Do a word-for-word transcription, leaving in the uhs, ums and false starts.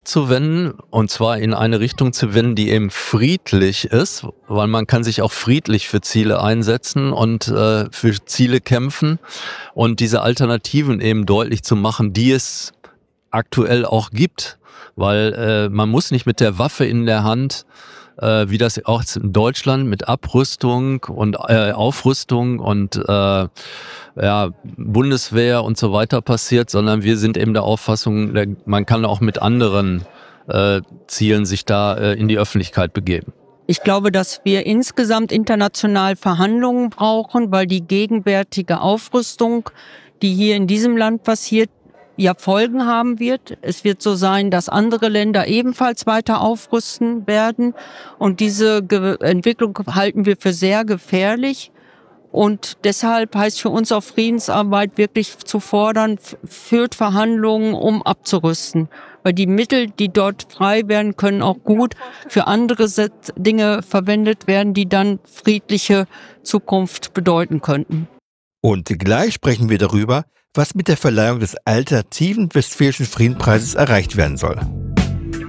zu wenden, und zwar in eine Richtung zu wenden, die eben friedlich ist, weil man kann sich auch friedlich für Ziele einsetzen und äh, für Ziele kämpfen und diese Alternativen eben deutlich zu machen, die es aktuell auch gibt, weil äh, man muss nicht mit der Waffe in der Hand, äh, wie das auch in Deutschland mit Abrüstung und äh, Aufrüstung und äh, ja, Bundeswehr und so weiter passiert, sondern wir sind eben der Auffassung, der, man kann auch mit anderen äh, Zielen sich da äh, in die Öffentlichkeit begeben. Ich glaube, dass wir insgesamt international Verhandlungen brauchen, weil die gegenwärtige Aufrüstung, die hier in diesem Land passiert, ja Folgen haben wird. Es wird so sein, dass andere Länder ebenfalls weiter aufrüsten werden. Und diese Ge- Entwicklung halten wir für sehr gefährlich. Und deshalb heißt für uns auch Friedensarbeit wirklich zu fordern, f- führt Verhandlungen, um abzurüsten. Weil die Mittel, die dort frei werden, können auch gut für andere Set- Dinge verwendet werden, die dann friedliche Zukunft bedeuten könnten. Und gleich sprechen wir darüber, was mit der Verleihung des Alternativen Westfälischen Friedenspreises erreicht werden soll.